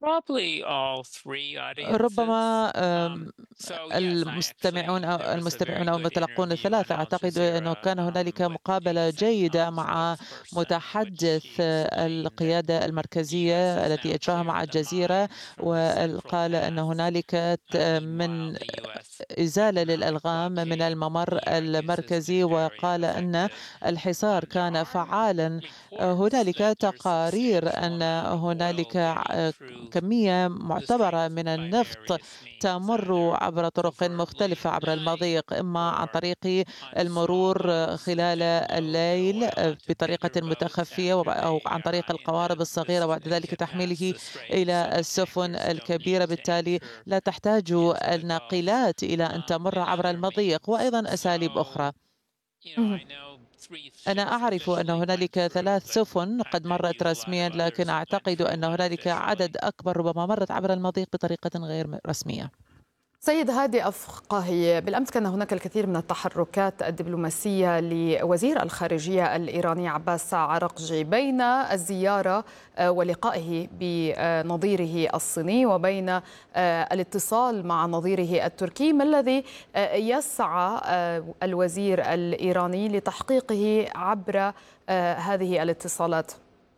ربما المستمعون أو المتلقون الثلاثة. أعتقد أنه كان هنالك مقابلة جيدة مع متحدث القيادة المركزية التي أجراها مع الجزيرة، وقال أن هنالك من إزالة للألغام من الممر المركزي، وقال أن الحصار كان فعالا. هنالك تقارير أن هنالك كمية معتبرة من النفط تمر عبر طرق مختلفة عبر المضيق، إما عن طريق المرور خلال الليل بطريقة متخفية أو عن طريق القوارب الصغيرة، وبعد ذلك تحميله إلى السفن الكبيرة. بالتالي لا تحتاج الناقلات إلى أن تمر عبر المضيق، وأيضا أساليب أخرى. مهم. أنا أعرف أن هنالك 3 سفن قد مرت رسميا، لكن أعتقد أن هنالك عدد أكبر ربما مرت عبر المضيق بطريقة غير رسمية. سيد هادي أفقهي، بالأمس كان هناك الكثير من التحركات الدبلوماسية لوزير الخارجية الإيراني عباس عراقجي بين الزيارة ولقائه بنظيره الصيني وبين الاتصال مع نظيره التركي. ما الذي يسعى الوزير الإيراني لتحقيقه عبر هذه الاتصالات؟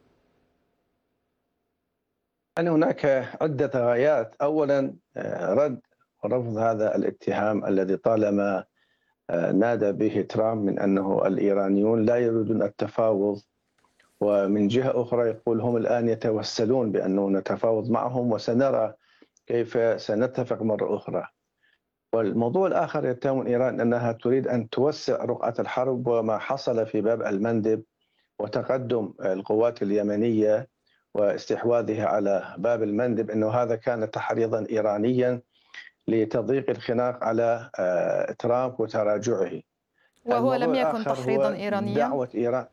يعني هناك عدة غايات. أولا رد ورفض هذا الاتهام الذي طالما نادى به ترامب من أنه الإيرانيون لا يريدون التفاوض، ومن جهة أخرى يقول هم الآن يتوسلون بأنه نتفاوض معهم وسنرى كيف سنتفق مرة أخرى. والموضوع الآخر يتهم إيران أنها تريد أن توسع رقعة الحرب، وما حصل في باب المندب وتقدم القوات اليمنية واستحواذها على باب المندب أنه هذا كان تحريضا إيرانيا لتضييق الخناق على ترامب وتراجعه. وهو لم يكن تحريضا إيرانيا؟ دعوة إيران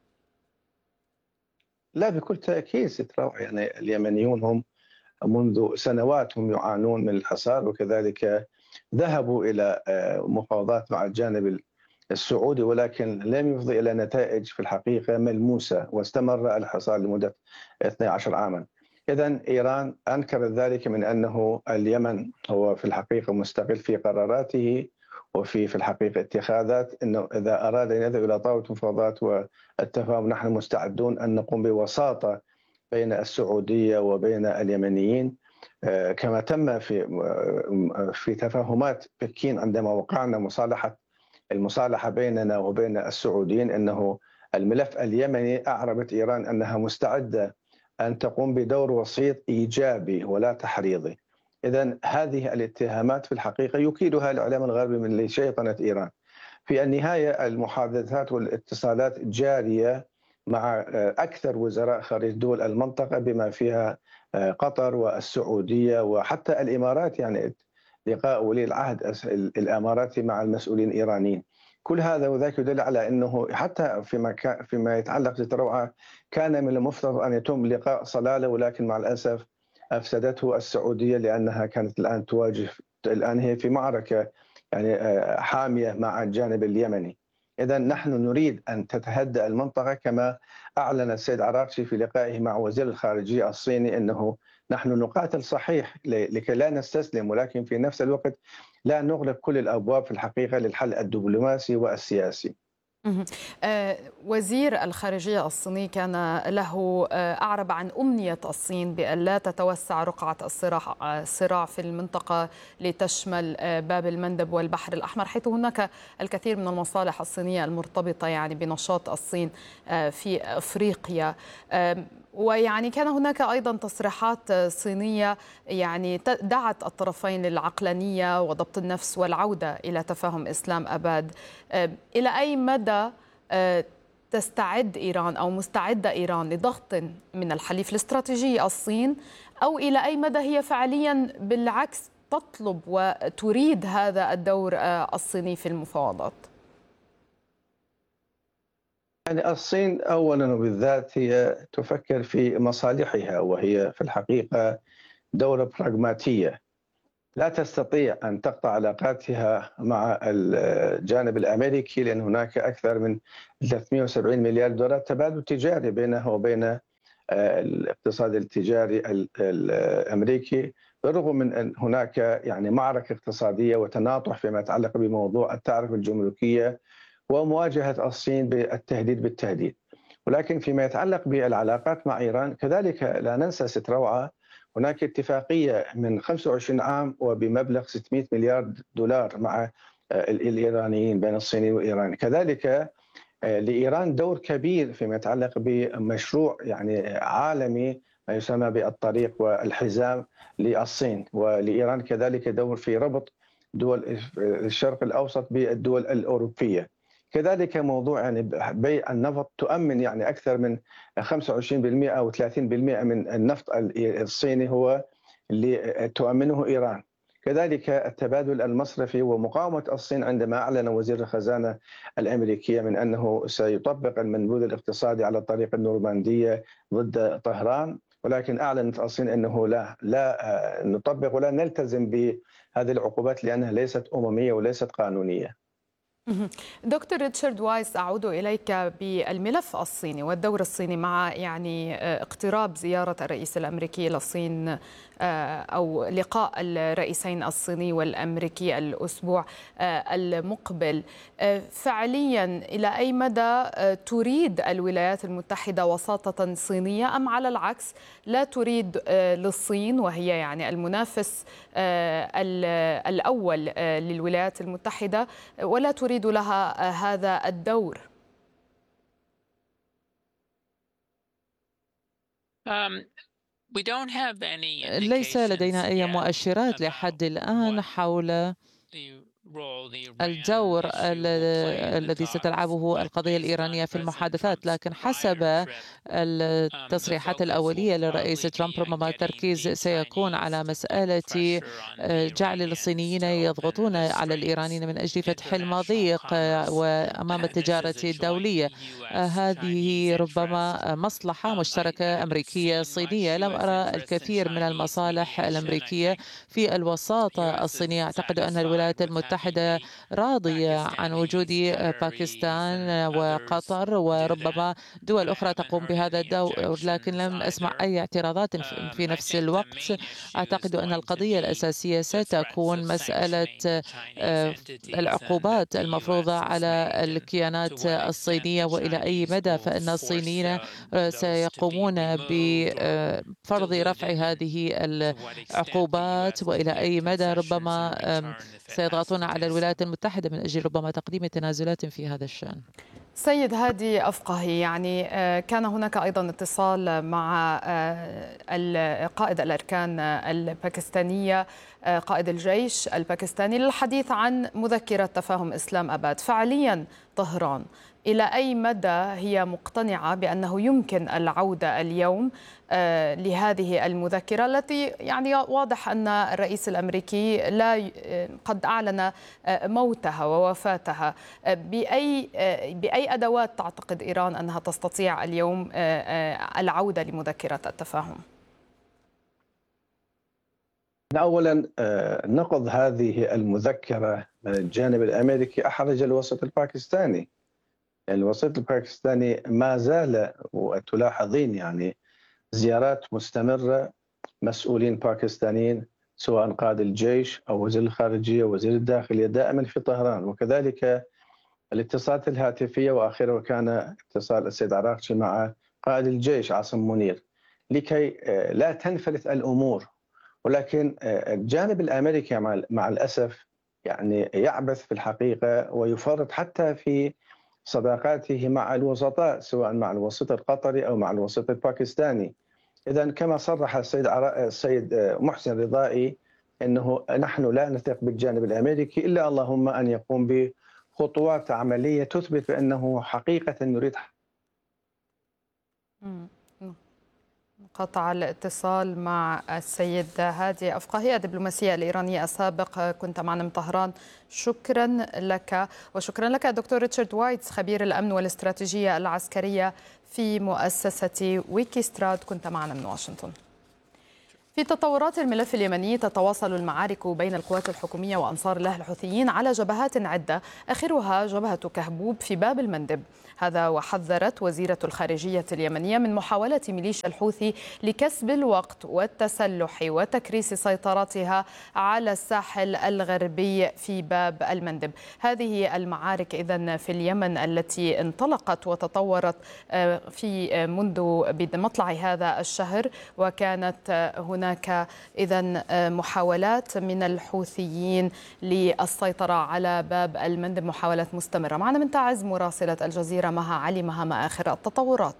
لا، بكل تأكيد يعني اليمنيون هم منذ سنوات هم يعانون من الحصار، وكذلك ذهبوا إلى مفاوضات مع الجانب السعودي، ولكن لم يفضي إلى نتائج في الحقيقة ملموسة، واستمر الحصار لمدة 12 عاما. إذن إيران أنكرت ذلك من أنه اليمن هو في الحقيقة مستقل في قراراته وفي الحقيقة اتخاذات، أنه إذا أراد أن يذهب إلى طاولة المفاوضات والتفاهم نحن مستعدون أن نقوم بوساطة بين السعودية وبين اليمنيين، كما تم في تفاهمات بكين عندما وقعنا المصالحة بيننا وبين السعوديين، أنه الملف اليمني أعربت إيران أنها مستعدة أن تقوم بدور وسيط إيجابي ولا تحريضي. إذن هذه الاتهامات في الحقيقة يكيدها الإعلام الغربي من لشيطنة إيران. في النهاية المحادثات والاتصالات جارية مع أكثر وزراء خارج دول المنطقة بما فيها قطر والسعودية وحتى الإمارات، يعني لقاء ولي العهد الإماراتي مع المسؤولين الإيرانيين. كل هذا وذاك يدل على أنه حتى فيما يتعلق بالتروعة كان من المفترض أن يتم لقاء صلالة، ولكن مع الأسف أفسدته السعودية لأنها كانت الآن هي في معركة يعني حامية مع الجانب اليمني. إذا نحن نريد أن تتهدأ المنطقة، كما أعلن السيد عراقجي في لقائه مع وزير الخارجية الصيني أنه نحن نقاتل صحيح لكي لا نستسلم، ولكن في نفس الوقت لا نغلق كل الأبواب في الحقيقة للحل الدبلوماسي والسياسي. وزير الخارجية الصيني كان له أعرب عن أمنية الصين بأن لا تتوسع رقعة الصراع في المنطقة لتشمل باب المندب والبحر الأحمر، حيث هناك الكثير من المصالح الصينية المرتبطة يعني بنشاط الصين في أفريقيا. ويعني كان هناك أيضا تصريحات صينية يعني دعت الطرفين للعقلانية وضبط النفس والعودة إلى تفاهم إسلام أباد. إلى أي مدى تستعد إيران أو مستعدة إيران لضغط من الحليف الاستراتيجي الصين، أو إلى أي مدى هي فعليا بالعكس تطلب وتريد هذا الدور الصيني في المفاوضات؟ يعني الصين أولا وبالذات هي تفكر في مصالحها، وهي في الحقيقة دولة براغماتية لا تستطيع أن تقطع علاقاتها مع الجانب الأمريكي، لأن هناك أكثر من 370 مليار دولار تبادل تجاري بينها وبين الاقتصاد التجاري الأمريكي، بالرغم من أن هناك يعني معركة اقتصادية وتناطح فيما يتعلق بموضوع التعرفة الجمركية ومواجهة الصين بالتهديد بالتهديد. ولكن فيما يتعلق بالعلاقات مع إيران كذلك لا ننسى ست روعة، هناك اتفاقية من 25 عام وبمبلغ 600 مليار دولار مع الإيرانيين بين الصين وإيران. كذلك لإيران دور كبير فيما يتعلق بمشروع يعني عالمي ما يسمى بالطريق والحزام للصين، ولإيران كذلك دور في ربط دول الشرق الأوسط بالدول الأوروبية. كذلك موضوع يعني بيع النفط تؤمن يعني أكثر من 25% أو 30% من النفط الصيني هو اللي تؤمنه إيران. كذلك التبادل المصرفي ومقاومة الصين عندما أعلن وزير الخزانة الأمريكية من أنه سيطبق المنبوذ الاقتصادي على الطريقة النورماندية ضد طهران، ولكن أعلنت الصين أنه لا نطبق ولا نلتزم بهذه العقوبات لأنها ليست أممية وليست قانونية. دكتور ريتشارد وايس، أعود إليك بالملف الصيني والدور الصيني مع يعني اقتراب زيارة الرئيس الأمريكي للصين أو لقاء الرئيسين الصيني والأمريكي الأسبوع المقبل. فعليا إلى أي مدى تريد الولايات المتحدة وساطة صينية، أم على العكس لا تريد للصين وهي يعني المنافس الأول للولايات المتحدة ولا تريد لها هذا الدور؟ ليس لدينا أي مؤشرات لحد الآن حول الدور الذي ستلعبه القضية الإيرانية في المحادثات، لكن حسب التصريحات الأولية للرئيس ترامب ربما التركيز سيكون على مسألة جعل الصينيين يضغطون على الإيرانيين من أجل فتح المضيق وأمام التجارة الدولية. هذه ربما مصلحة مشتركة أمريكية صينية. لم أرى الكثير من المصالح الأمريكية في الوساطة الصينية. أعتقد أن الولايات المتحدة راضية عن وجود باكستان وقطر وربما دول أخرى تقوم بهذا الدور، لكن لم أسمع أي اعتراضات. في نفس الوقت أعتقد أن القضية الأساسية ستكون مسألة العقوبات المفروضة على الكيانات الصينية، وإلى أي مدى فإن الصينيين سيقومون بفرض رفع هذه العقوبات، وإلى أي مدى ربما سيضغطون على الولايات المتحدة من أجل ربما تقديم تنازلات في هذا الشأن. سيد هادي أفقهي، يعني كان هناك أيضا اتصال مع قائد الأركان الباكستانية، قائد الجيش الباكستاني، للحديث عن مذكرة تفاهم إسلام أباد. فعليا طهران إلى أي مدى هي مقتنعة بأنه يمكن العودة اليوم لهذه المذكرة التي يعني واضح أن الرئيس الأمريكي قد أعلن موتها ووفاتها؟ بأي أدوات تعتقد إيران أنها تستطيع اليوم العودة لمذكرة التفاهم؟ أولا نقض هذه المذكرة من الجانب الأمريكي أحرج الوسط الباكستاني. الوسط الباكستاني ما زال، وتلاحظين يعني زيارات مستمرة مسؤولين باكستانيين سواء قائد الجيش أو وزير الخارجية ووزير الداخلية دائما في طهران، وكذلك الاتصالات الهاتفية، وآخره كان اتصال السيد عراقشي مع قائد الجيش عاصم منير لكي لا تنفلت الأمور. ولكن الجانب الأمريكي مع الأسف يعني يعبث في الحقيقة ويفرط حتى في صداقاته مع الوسطاء سواء مع الوسيط القطري أو مع الوسيط الباكستاني. إذا كما صرح السيد محسن رضائي أنه نحن لا نثق بالجانب الأمريكي إلا اللهم أن يقوم بخطوات عملية تثبت بأنه حقيقة يريد. قطع الاتصال مع السيد هادي أفقهي، الدبلوماسية الإيرانية السابق، كنت معنا من طهران. شكرا لك، وشكرا لك دكتور ريتشارد وايتس، خبير الأمن والاستراتيجية العسكرية في مؤسسة ويكيستراد، كنت معنا من واشنطن. في تطورات الملف اليمني، تتواصل المعارك بين القوات الحكومية وأنصار الله الحوثيين على جبهات عدة، آخرها جبهة كهبوب في باب المندب. هذا وحذرت وزيرة الخارجية اليمنية من محاولة ميليشيا الحوثي لكسب الوقت والتسلح وتكريس سيطرتها على الساحل الغربي في باب المندب. هذه المعارك إذن في اليمن التي انطلقت وتطورت في منذ مطلع هذا الشهر، وكانت هناك إذن محاولات من الحوثيين للسيطرة على باب المندب، محاولات مستمرة. معنا من تعز مراسلة الجزيرة مها علي. ما آخر التطورات؟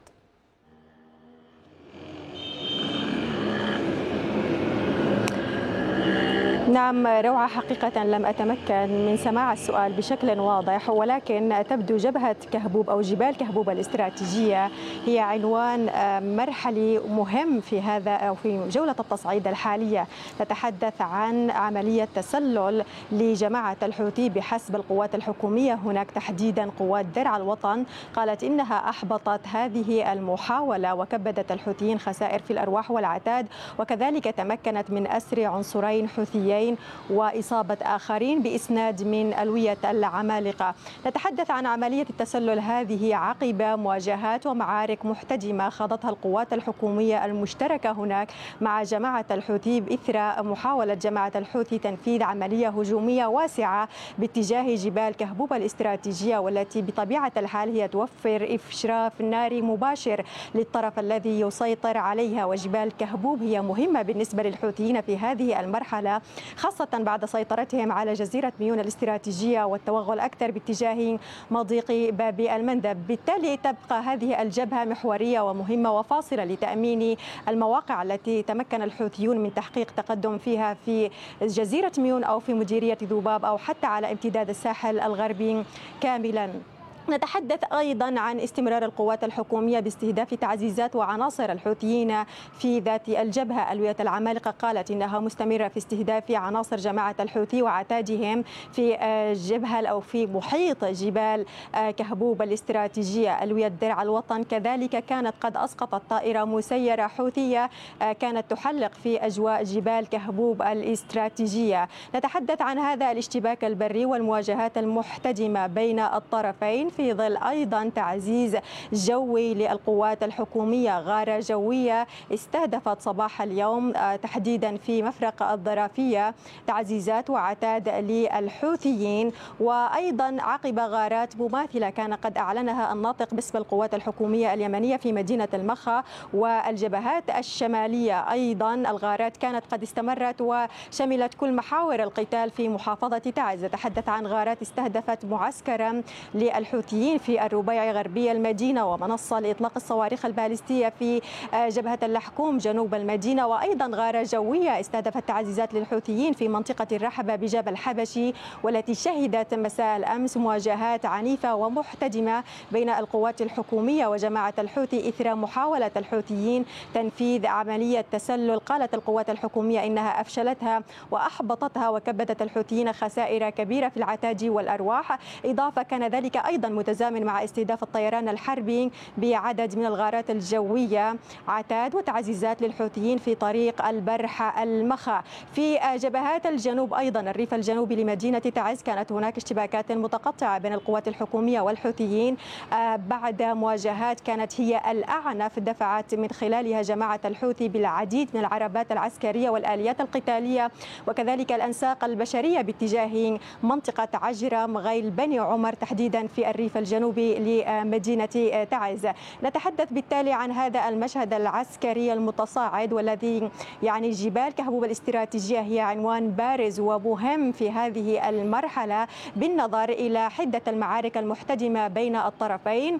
نعم روعة، حقيقة لم أتمكن من سماع السؤال بشكل واضح، ولكن تبدو جبهة كهبوب أو جبال كهبوب الاستراتيجية هي عنوان مرحلي مهم في هذا أو في جولة التصعيد الحالية. نتحدث عن عملية تسلل لجماعة الحوثي بحسب القوات الحكومية هناك، تحديدا قوات درع الوطن، قالت إنها أحبطت هذه المحاولة وكبدت الحوثيين خسائر في الأرواح والعتاد، وكذلك تمكنت من أسر عنصرين حوثيين وإصابة آخرين بإسناد من ألوية العمالقة. نتحدث عن عملية التسلل هذه عقب مواجهات ومعارك محتدمة خاضتها القوات الحكومية المشتركة هناك مع جماعة الحوثي بإثر محاولة جماعة الحوثي تنفيذ عملية هجومية واسعة باتجاه جبال كهبوب الاستراتيجية، والتي بطبيعة الحال هي توفر إشراف ناري مباشر للطرف الذي يسيطر عليها. وجبال كهبوب هي مهمة بالنسبة للحوثيين في هذه المرحلة، خاصة بعد سيطرتهم على جزيرة ميون الاستراتيجية والتوغل أكثر باتجاه مضيق باب المندب. بالتالي تبقى هذه الجبهة محورية ومهمة وفاصلة لتأمين المواقع التي تمكن الحوثيون من تحقيق تقدم فيها في جزيرة ميون أو في مديرية ذوباب أو حتى على امتداد الساحل الغربي كاملا. نتحدث أيضا عن استمرار القوات الحكومية باستهداف تعزيزات وعناصر الحوثيين في ذات الجبهة. ألوية العمالقة قالت إنها مستمرة في استهداف عناصر جماعة الحوثي وعتادهم في جبهة أو في محيط جبال كهبوب الاستراتيجية. ألوية درع الوطن كذلك كانت قد أسقطت طائرة مسيرة حوثية كانت تحلق في أجواء جبال كهبوب الاستراتيجية. نتحدث عن هذا الاشتباك البري والمواجهات المحتدمة بين الطرفين في ظل أيضا تعزيز جوي للقوات الحكومية. غارة جوية استهدفت صباح اليوم تحديدا في مفرق الظرافية تعزيزات وعتاد للحوثيين، وأيضا عقب غارات مماثلة كان قد أعلنها الناطق باسم القوات الحكومية اليمنية في مدينة المخا والجبهات الشمالية. أيضا الغارات كانت قد استمرت وشملت كل محاور القتال في محافظة تعز. نتحدث عن غارات استهدفت معسكرا للحوثيين في الربيع غربي المدينة ومنصة لإطلاق الصواريخ البالستية في جبهة اللحكوم جنوب المدينة، وأيضا غارة جوية استهدفت تعزيزات للحوثيين في منطقة الرحبة بجبل الحبشي، والتي شهدت مساء الأمس مواجهات عنيفة ومحتدمة بين القوات الحكومية وجماعة الحوثي إثر محاولة الحوثيين تنفيذ عملية تسلل. قالت القوات الحكومية إنها أفشلتها وأحبطتها، وكبدت الحوثيين خسائر كبيرة في العتاد والأرواح. إضافة كان ذلك أيضا متزامن مع استهداف الطيران الحربي بعدد من الغارات الجوية عتاد وتعزيزات للحوثيين في طريق البرحة المخا. في جبهات الجنوب أيضا الريف الجنوبي لمدينة تعز كانت هناك اشتباكات متقطعة بين القوات الحكومية والحوثيين بعد مواجهات كانت هي الأعنف دفعت من خلالها جماعة الحوثي بالعديد من العربات العسكرية والآليات القتالية وكذلك الأنساق البشرية باتجاه منطقة عجرة مغيل بني عمر تحديدا في الريف الجنوبي لمدينة تعز. نتحدث بالتالي عن هذا المشهد العسكري المتصاعد، والذي يعني جبال كهبوب الاستراتيجية هي عنوان بارز ومهم في هذه المرحلة بالنظر إلى حدة المعارك المحتدمة بين الطرفين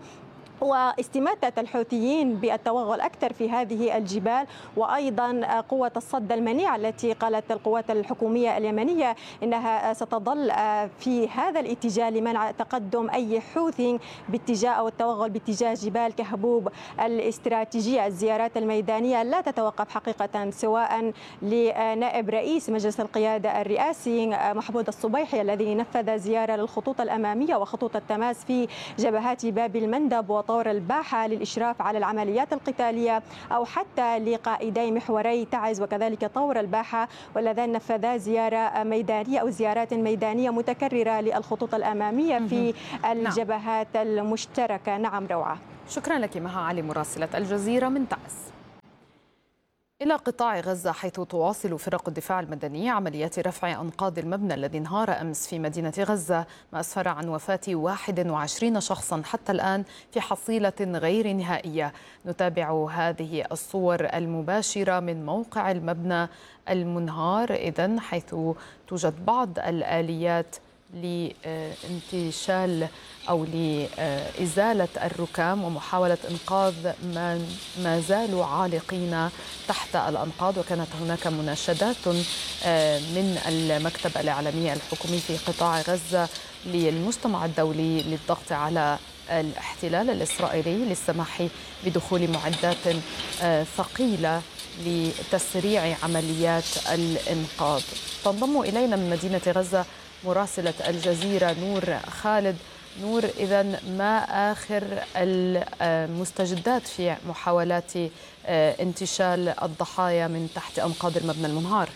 واستماتة الحوثيين بالتوغل أكثر في هذه الجبال، وأيضا قوة الصد المنيع التي قالت القوات الحكومية اليمنية إنها ستظل في هذا الاتجاه لمنع تقدم أي حوثي باتجاه أو التوغل باتجاه جبال كهبوب الاستراتيجية. الزيارات الميدانية لا تتوقف حقيقة، سواء لنائب رئيس مجلس القيادة الرئاسي محمود الصبيحي الذي نفذ زيارة للخطوط الأمامية وخطوط التماس في جبهات باب المندب وطور الباحة للإشراف على العمليات القتالية، أو حتى لقائدي محوري تعز وكذلك طور الباحة، واللذان نفذا زيارة ميدانية أو زيارات ميدانية متكررة للخطوط الأمامية في الجبهات المشتركة. نعم روعة. شكرا لك مها علي مراسلة الجزيرة من تعز. إلى قطاع غزة، حيث تواصل فرق الدفاع المدني عمليات رفع أنقاض المبنى الذي انهار أمس في مدينة غزة، ما أسفر عن وفاة 21 شخصا حتى الآن في حصيلة غير نهائية. نتابع هذه الصور المباشرة من موقع المبنى المنهار إذن، حيث توجد بعض الآليات لانتشال أو لإزالة الركام ومحاولة إنقاذ ما زالوا عالقين تحت الأنقاض. وكانت هناك مناشدات من المكتب الإعلامي الحكومي في قطاع غزة للمجتمع الدولي للضغط على الاحتلال الإسرائيلي للسماح بدخول معدات ثقيلة لتسريع عمليات الإنقاذ. تنضم إلينا من مدينة غزة مراسلة الجزيرة نور خالد. نور، إذن ما آخر المستجدات في محاولات انتشال الضحايا من تحت أنقاض المبنى المنهار؟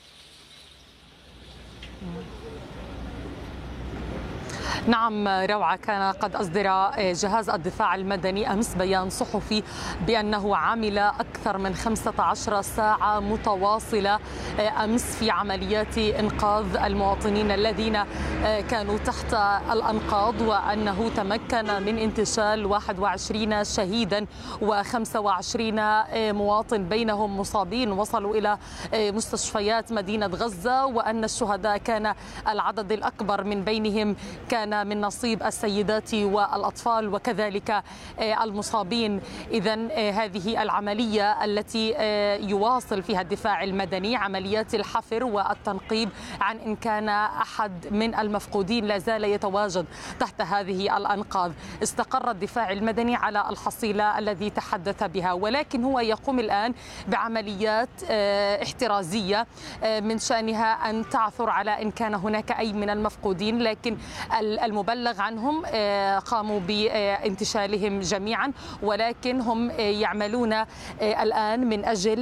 نعم روعة، كان قد أصدر جهاز الدفاع المدني أمس بيان صحفي بأنه عمل أكثر من 15 ساعة متواصلة أمس في عمليات إنقاذ المواطنين الذين كانوا تحت الأنقاض، وأنه تمكن من انتشال 21 شهيدا و25 مواطن بينهم مصابين وصلوا إلى مستشفيات مدينة غزة، وأن الشهداء كان العدد الأكبر من بينهم كان من نصيب السيدات والأطفال وكذلك المصابين. إذن هذه العملية التي يواصل فيها الدفاع المدني عمليات الحفر والتنقيب عن إن كان أحد من المفقودين لا زال يتواجد تحت هذه الأنقاض. استقر الدفاع المدني على الحصيلة الذي تحدث بها، ولكن هو يقوم الآن بعمليات احترازية من شأنها أن تعثر على إن كان هناك أي من المفقودين، لكن المبلغ عنهم قاموا بانتشالهم جميعا، ولكن هم يعملون الآن من أجل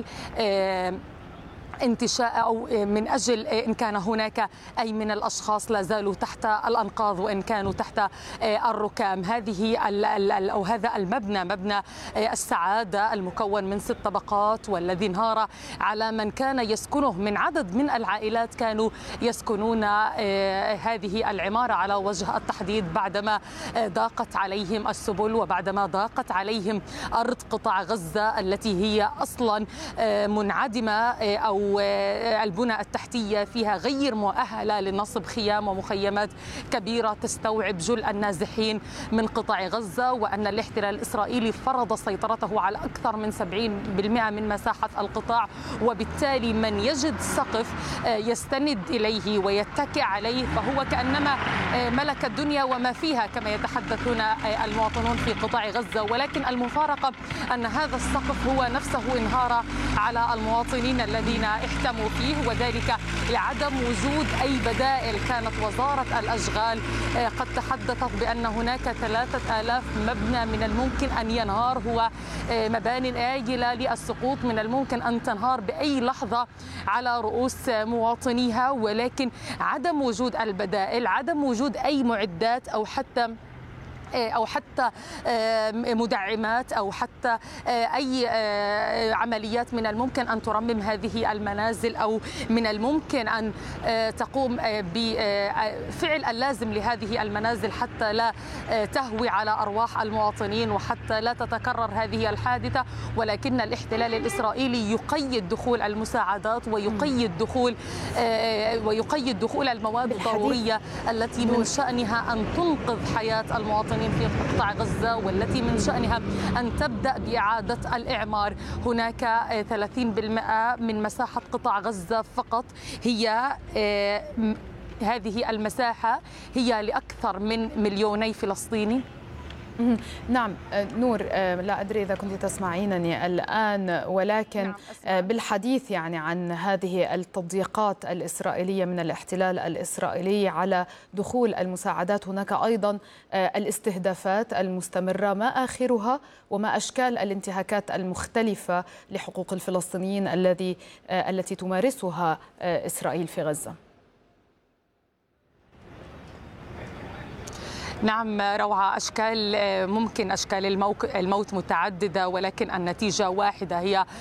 انتشاء أو من أجل إن كان هناك أي من الأشخاص لا زالوا تحت الأنقاض وإن كانوا تحت الركام. أو هذا المبنى، مبنى السعادة المكون من 6 طبقات، والذي انهار على من كان يسكنه من عدد من العائلات كانوا يسكنون هذه العمارة على وجه التحديد بعدما ضاقت عليهم السبل وبعدما ضاقت عليهم أرض قطاع غزة التي هي أصلا منعدمة أو البنى التحتية فيها غير مؤهلة لنصب خيام ومخيمات كبيرة تستوعب جل النازحين من قطاع غزة، وأن الاحتلال الإسرائيلي فرض سيطرته على أكثر من 70% من مساحة القطاع، وبالتالي من يجد سقف يستند إليه ويتكئ عليه فهو كأنما ملك الدنيا وما فيها كما يتحدثون المواطنون في قطاع غزة. ولكن المفارقة أن هذا السقف هو نفسه انهار على المواطنين الذين احتموا فيه، وذلك لعدم وجود أي بدائل. كانت وزارة الأشغال قد تحدثت بأن هناك 3000 مبنى من الممكن أن ينهار، هو مباني آجلة للسقوط من الممكن أن تنهار بأي لحظة على رؤوس مواطنيها، ولكن عدم وجود البدائل، عدم وجود أي معدات أو حتى مدعمات أو حتى أي عمليات من الممكن أن ترمم هذه المنازل أو من الممكن أن تقوم بفعل اللازم لهذه المنازل حتى لا تهوي على أرواح المواطنين وحتى لا تتكرر هذه الحادثة. ولكن الاحتلال الإسرائيلي يقيد دخول المساعدات ويقيد دخول المواد الضرورية التي من شأنها أن تنقذ حياة المواطنين في قطاع غزة والتي من شأنها أن تبدأ بإعادة الإعمار. هناك 30% من مساحة قطاع غزة فقط هي هذه المساحة هي لأكثر من 2 مليون فلسطيني، نعم نور، لا أدري إذا كنت تسمعينني الآن، ولكن بالحديث يعني عن هذه التضييقات الإسرائيلية من الاحتلال الإسرائيلي على دخول المساعدات، هناك أيضا الاستهدافات المستمرة، ما آخرها وما أشكال الانتهاكات المختلفة لحقوق الفلسطينيين التي تمارسها إسرائيل في غزة؟ نعم روعة، أشكال الموت متعددة، ولكن النتيجة واحدة، هي